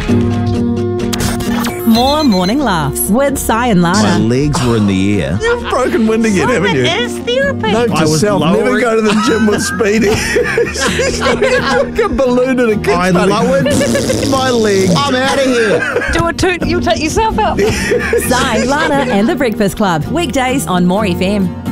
More morning laughs with Si and My Lana. legs were in the air. You've broken wind again, haven't you? It is therapy. Note I to was self, never lowering- go to the gym with Speedy. She's like a balloon in a kick I buddy. lowered my leg. I'm out of here. Do a toot, you'll take yourself out. Si, Lana and the Breakfast Club. Weekdays on More FM.